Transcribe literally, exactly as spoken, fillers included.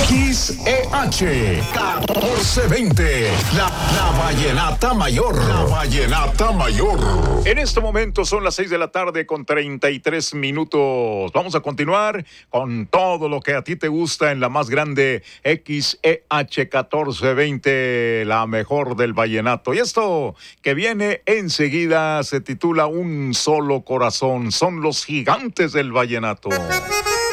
X E H catorce veinte, la, la Vallenata Mayor. La Vallenata Mayor. En este momento son las seis de la tarde con treinta y tres minutos. Vamos a continuar con todo lo que a ti te gusta en la más grande X E H catorce veinte, la mejor del vallenato. Y esto que viene enseguida se titula Un Solo Corazón. Son los gigantes del vallenato.